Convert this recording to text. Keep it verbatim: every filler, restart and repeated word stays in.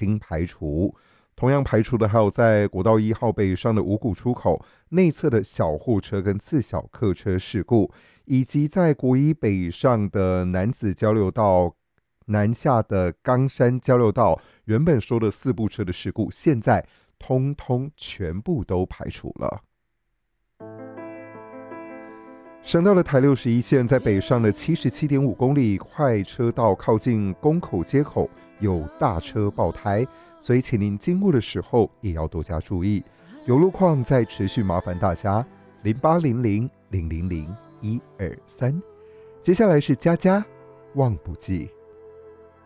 经排除。同样排除的还有在国道一号北上的五股出口内侧的小货车跟自小客车事故，以及在国一北上的男子交流道南下的冈山交流道原本说的四部车的事故，现在通通全部都排除了。省道的台六十一线在北上的 七十七点五 公里快车道靠近宫口街口有大车爆胎，所以请您经过的时候也要多加注意。有路况再持续麻烦大家零八零零零零零一二三。接下来是佳佳忘不记。